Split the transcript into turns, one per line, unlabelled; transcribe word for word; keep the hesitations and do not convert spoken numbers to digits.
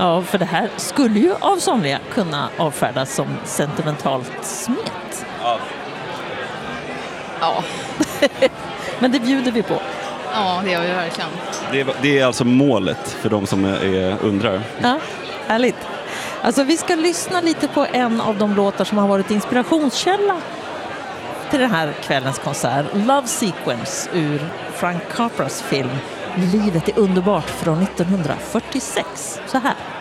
Ja, för det här skulle ju av somliga kunna avfärdas som sentimentalt smet.
Ja.
Ja,
Men det bjuder vi på.
ja det gör vi verkligen.
Det är, det är alltså målet för de som är, undrar.
Ja, härligt. Alltså vi ska lyssna lite på en av de låtar som har varit inspirationskälla till den här kvällens konsert. Love Sequence ur Frank Capras film Livet är underbart från nittonhundrafyrtiosex. Så här.